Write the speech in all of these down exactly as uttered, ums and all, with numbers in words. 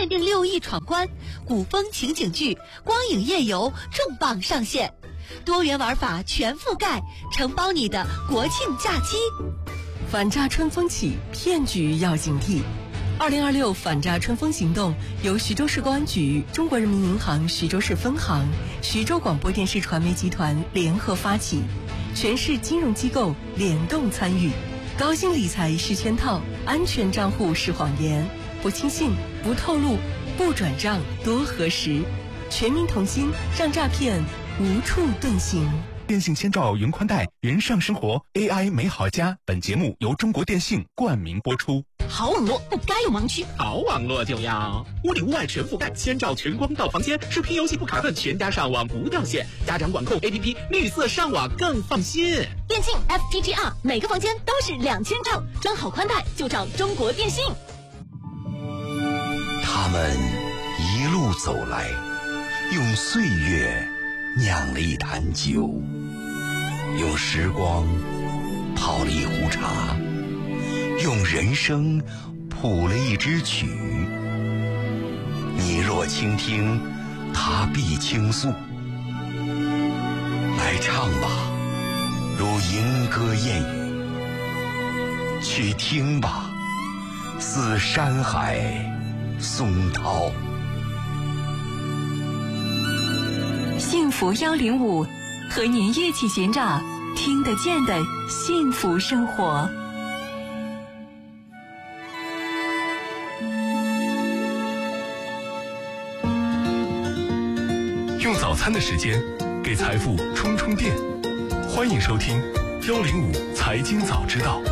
限定六亿闯关，古风情景剧、光影夜游重磅上线，多元玩法全覆盖，承包你的国庆假期。 反诈春风起，骗局要警惕。二零二六反诈春风行动由徐州市公安局、中国人民银行徐州市分行、徐州广播电视传媒集团联合发起，全市金融机构联动参与。高薪理财是圈套，安全账户是谎言，不轻信，不透露，不转账，多核实。全民同心，让诈骗无处遁形。 电信千兆云宽带，人上生活 A I 美好家。本节目由中国电信冠名播出。 好网络不该有盲区， 好网络就要屋里屋外全覆盖，千兆全光到房间，视频游戏不卡顿，全家上网不掉线，家长管控 A P P 绿色上网更放心。 电信 F T G R 每个房间都是两千兆，装好宽带就找中国电信。 他们一路走来，用岁月酿了一坛酒，用时光泡了一壶茶，用人生谱了一支曲。你若倾听，他必倾诉。来唱吧，如吟歌燕语；去听吧，似山海松涛。 幸福幺零五，和您一起寻找听得见的幸福生活。 用早餐的时间给财富充充电，欢迎收听幺零五财经早知道。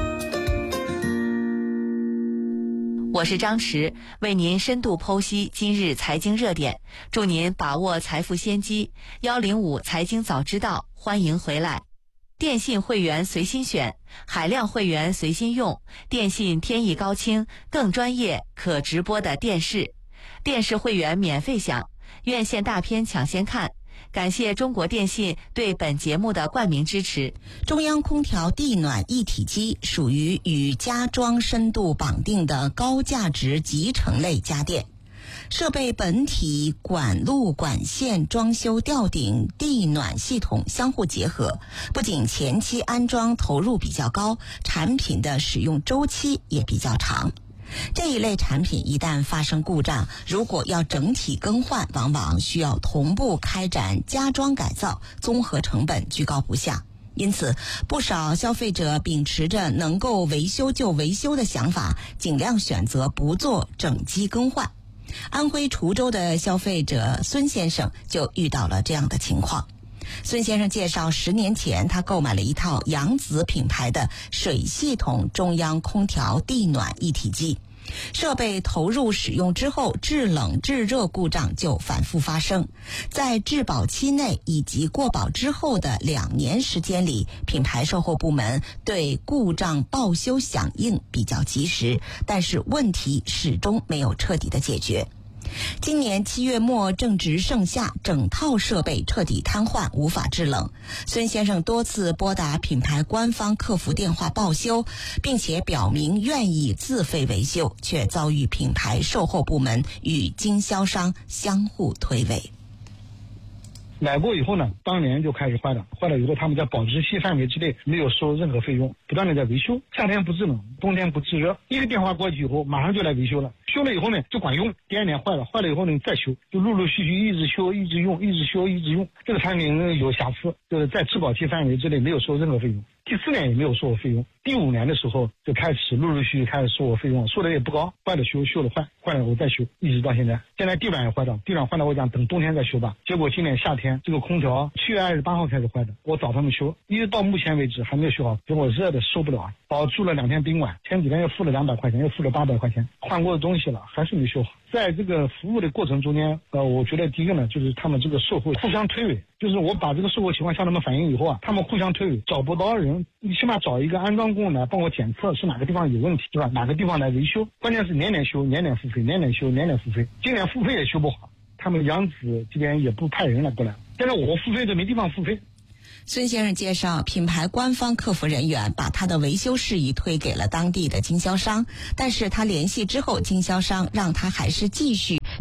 我是张驰，为您深度剖析今日财经热点，祝您把握财富先机。幺零五财经早知道，欢迎回来。电信会员随心选，海量会员随心用，电信天翼高清，更专业可直播的电视，电视会员免费享，院线大片抢先看。感谢中国电信对本节目的冠名支持。 中央空调地暖一体机属于与家装深度绑定的高价值集成类家电，设备本体、管路、管线、装修吊顶、地暖系统相互结合，不仅前期安装投入比较高，产品的使用周期也比较长。这一类产品一旦发生故障，如果要整体更换，往往需要同步开展加装改造，综合成本居高不下。因此，不少消费者秉持着能够维修就维修的想法，尽量选择不做整机更换。安徽滁州的消费者孙先生就遇到了这样的情况。孙先生介绍，十年前他购买了一套扬子品牌的水系统中央空调地暖一体机，设备投入使用之后，制冷制热故障就反复发生。在质保期内以及过保之后的两年时间里，品牌售后部门对故障报修响应比较及时，但是问题始终没有彻底的解决。今年七月末正值盛夏，整套设备彻底瘫痪，无法制冷。孙先生多次拨打品牌官方客服电话报修，并且表明愿意自费维修，却遭遇品牌售后部门与经销商相互推诿。 买过以后呢，当年就开始坏了，坏了以后他们在保质期范围之内没有收任何费用，不断的在维修，夏天不制冷，冬天不制热，一个电话过去以后马上就来维修了，修了以后呢就管用，第二年坏了，坏了以后呢再修，就陆陆续续一直修一直用，一直修一直用，这个产品有瑕疵，就是在质保期范围之内没有收任何费用，第四年也没有收我费用，第五年的时候就开始陆陆续续开始收我费用，收的也不高，坏了修，修了坏，坏了我再修，一直到现在。现在地板也坏了，地板坏了我讲等冬天再修吧，结果今年夏天这个空调七月二十八号开始坏的，我找他们修，一直到目前为止还没有修好，结果热的受不了啊，把我住了两天宾馆，前几天又付了两百块钱，又付了八百块钱，换过的东西了，还是没修好。在这个服务的过程中间，呃，我觉得第一个呢，就是他们这个售后互相推诿，就是我把这个售后情况向他们反映以后啊，他们互相推诿，找不到人，你起码找一个安装工来帮我检测是哪个地方有问题，是吧？哪个地方来维修？关键是年年修，年年付费，年年修，年年付费，今年付费也修不好，他们扬子这边也不派人来过来，现在我付费都没地方付费。 孙先生介绍，品牌官方客服人员把他的维修事宜推给了当地的经销商，但是他联系之后，经销商让他还是继续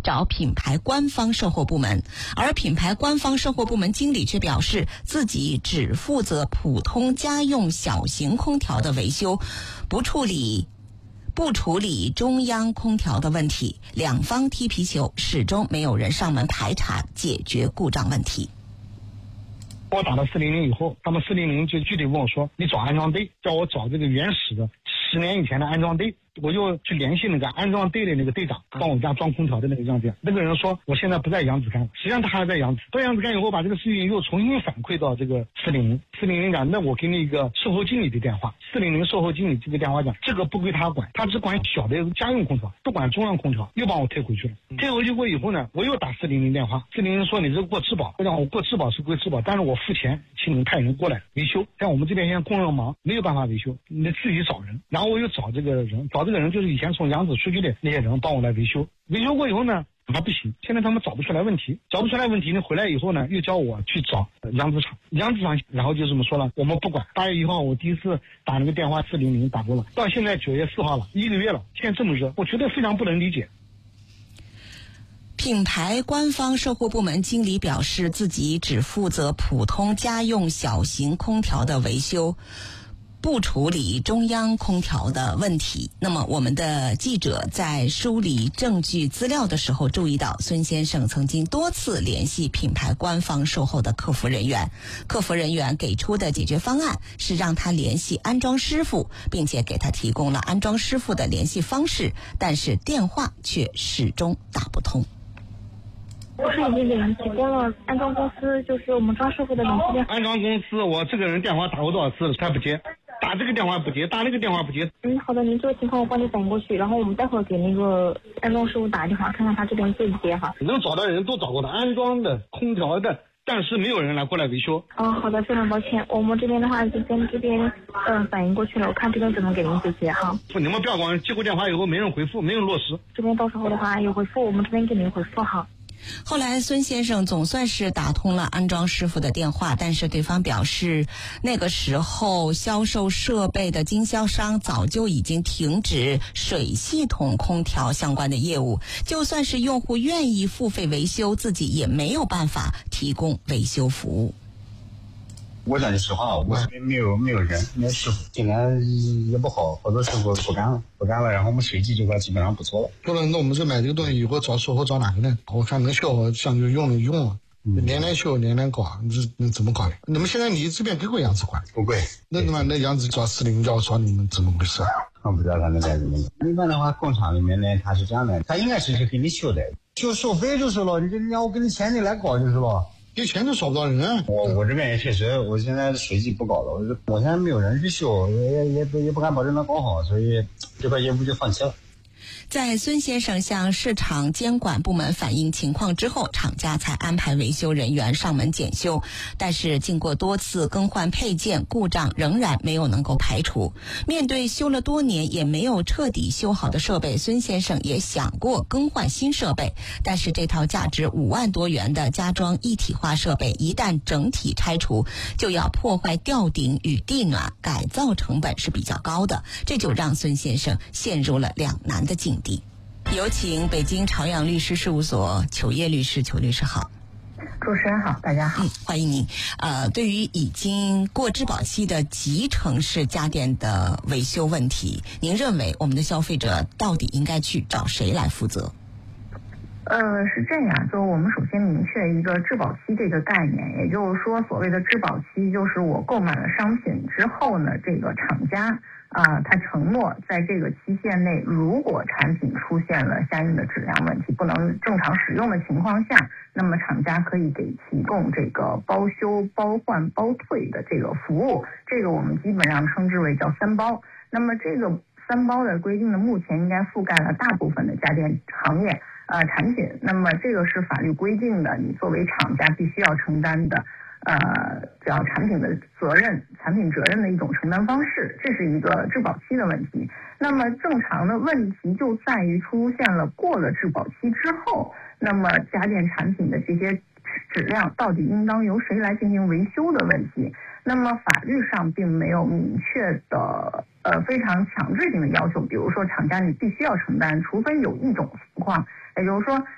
找品牌官方售后部门，而品牌官方售后部门经理却表示自己只负责普通家用小型空调的维修，不处理不处理中央空调的问题。两方踢皮球，始终没有人上门排查解决故障问题。 我打了四零零以后，他们四零零就具体问我说，你找安装队，叫我找这个原始的十年以前的安装队。我就去联系那个安装队的那个队长，帮我家装空调的那个样子。那个人说我现在不在扬子干，实际上他还在扬子。到扬子干以后，把这个事情又重新反馈到这个四零零。四零零讲，那我给你一个售后经理的电话。四零零售后经理这个电话讲，这个不归他管，他只管小的家用空调，不管中央空调，又帮我退回去了。退回去过以后呢，我又打四零零电话，四零零说你这个过质保，我讲我过质保是归质保，但是我付钱，请你派人过来维修。像我们这边现在工人忙，没有办法维修，你得自己找人。然后我又找这个人，找这个人就是以前从扬子出去的那些人帮我来维修。维修过以后呢，还不行，现在他们找不出来问题，找不出来问题呢，回来以后呢，又叫我去找扬子厂，扬子厂，然后就这么说了，我们不管。八月一号我第一次打那个电话四零零打过了，到现在九月四号了，一个月了，现在这么热，我觉得非常不能理解。 品牌官方售后部门经理表示，自己只负责普通家用小型空调的维修，不处理中央空调的问题。那么我们的记者在梳理证据资料的时候注意到，孙先生曾经多次联系品牌官方售后的客服人员，客服人员给出的解决方案是让他联系安装师傅，并且给他提供了安装师傅的联系方式，但是电话却始终打不通。 我是已经给人提供了安装公司，就是我们装师傅的联系电话。 安装公司，我这个人电话打过多少次了，他不接，打这个电话不接，打那个电话不接。 嗯，好的，您这个情况我帮你反映过去，然后我们待会儿给那个安装师傅打电话，看看他这边接不接哈。 能找到人都找过了，安装的、空调的，但是没有人来过来维修。 哦，好的，非常抱歉，我们这边的话就跟这边嗯、呃、反映过去了，我看这边怎么给您解决哈。 你们不要光接过电话以后没人回复，没人落实。 这边到时候的话有回复，我们这边给您回复哈。 后来孙先生总算是打通了安装师傅的电话，但是对方表示那个时候销售设备的经销商早就已经停止水系统空调相关的业务，就算是用户愿意付费维修，自己也没有办法提供维修服务。 我讲句实话，我这边没有没有人，没有师傅，今年也不好，好多师傅不干了，不干了，然后我们水机这块基本上不做了。 不能，那我们这买这个东西以后找售后找哪个呢？我看能效果像就用了用了，嗯、年年修年年搞，这那怎么搞的？那么现在你这边给过扬子管？ 不贵。 那他妈那扬子找四零叫找你们怎么回事啊？ 我不知道他那该怎么搞。一般的话，工厂里面呢，他是这样的，他应该是给你修的，就收费就是了，你你要我给你钱你来搞就是了。 给钱都找不到人啊！ 我我这边也确实，我现在水机不搞了，我我现在没有人去修，也也不也不敢保证能搞好，所以这块业务就放弃了。 在孙先生向市场监管部门反映情况之后，厂家才安排维修人员上门检修，但是经过多次更换配件，故障仍然没有能够排除。面对修了多年也没有彻底修好的设备，孙先生也想过更换新设备，但是这套价值五万多元的家装一体化设备一旦整体拆除，就要破坏吊顶与地暖，改造成本是比较高的，这就让孙先生陷入了两难的境地。有请北京朝阳律师事务所裘烨律师。裘律师好。 主持人好，大家好。 嗯，欢迎您。呃，对于已经过质保期的集成式家电的维修问题，您认为我们的消费者到底应该去找谁来负责？ 呃，是这样，就我们首先明确一个质保期这个概念，也就是说，所谓的质保期就是我购买了商品之后呢，这个厂家啊、呃，他承诺在这个期限内，如果产品出现了相应的质量问题，不能正常使用的情况下，那么厂家可以给提供这个包修、包换、包退的这个服务，这个我们基本上称之为叫三包。那么这个三包的规定呢，目前应该覆盖了大部分的家电行业。呃，产品，那么这个是法律规定的，你作为厂家必须要承担的，呃，叫产品的责任、产品责任的一种承担方式，这是一个质保期的问题。那么正常的问题就在于出现了过了质保期之后，那么家电产品的这些质量到底应当由谁来进行维修的问题。那么法律上并没有明确的呃非常强制性的要求，比如说厂家你必须要承担，除非有一种情况，也就是说